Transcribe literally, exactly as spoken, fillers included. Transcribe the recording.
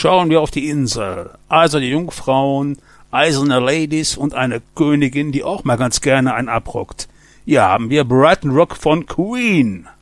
Schauen wir auf die Insel. Eiserne Jungfrauen, eiserne Ladies und eine Königin, die auch mal ganz gerne einen abrockt. Hier haben wir Brighton Rock von Queen.